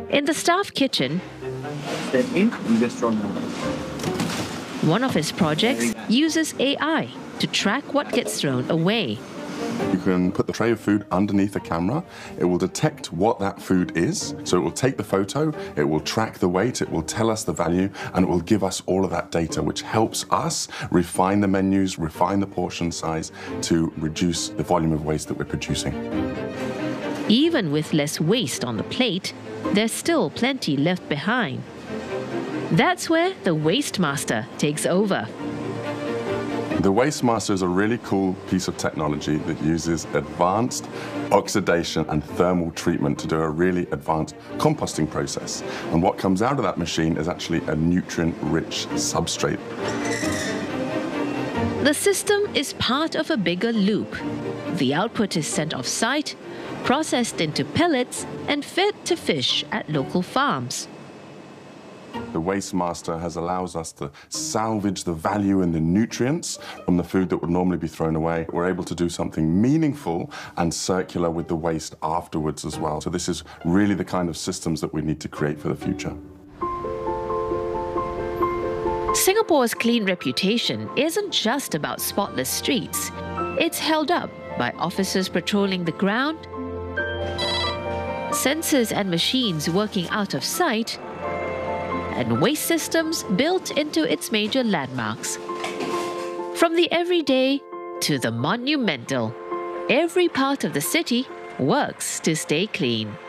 In the staff kitchen, one of his projects uses AI to track what gets thrown away. You can put the tray of food underneath a camera. It will detect what that food is. So it will take the photo, it will track the weight, it will tell us the value, and it will give us all of that data, which helps us refine the menus, refine the portion size to reduce the volume of waste that we're producing. Even with less waste on the plate, there's still plenty left behind. That's where the Waste Master takes over. The Waste Master is a really cool piece of technology that uses advanced oxidation and thermal treatment to do a really advanced composting process. And what comes out of that machine is actually a nutrient-rich substrate. The system is part of a bigger loop. The output is sent off-site, processed into pellets, and fed to fish at local farms. The Waste Master allows us to salvage the value and the nutrients from the food that would normally be thrown away. We're able to do something meaningful and circular with the waste afterwards as well. So this is really the kind of systems that we need to create for the future. Singapore's clean reputation isn't just about spotless streets. It's held up by officers patrolling the ground, sensors and machines working out of sight, and waste systems built into its major landmarks. From the everyday to the monumental, every part of the city works to stay clean.